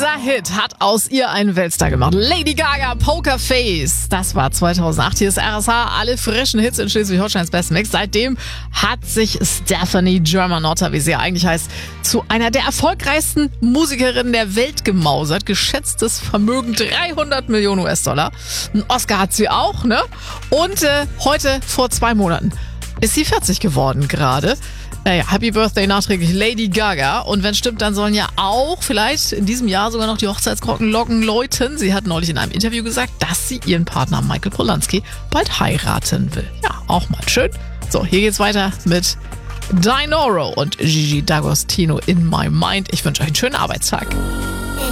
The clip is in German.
Dieser Hit hat aus ihr einen Weltstar gemacht. Lady Gaga, Poker Face. Das war 2008. Hier ist RSH. Alle frischen Hits in Schleswig-Holsteins Best Mix. Seitdem hat sich Stefanie Germanotta, wie sie ja eigentlich heißt, zu einer der erfolgreichsten Musikerinnen der Welt gemausert. Geschätztes Vermögen 300 Millionen US-Dollar. Einen Oscar hat sie auch, ne? Und heute, vor 2 Monaten, ist sie 40 geworden gerade. Happy Birthday nachträglich Lady Gaga. Und wenn es stimmt, dann sollen ja auch vielleicht in diesem Jahr sogar noch die Hochzeitsglocken läuten. Sie hat neulich in einem Interview gesagt, dass sie ihren Partner Michael Polanski bald heiraten will. Ja, auch mal schön. So, hier geht's weiter mit Dinoro und Gigi D'Agostino in My Mind. Ich wünsche euch einen schönen Arbeitstag.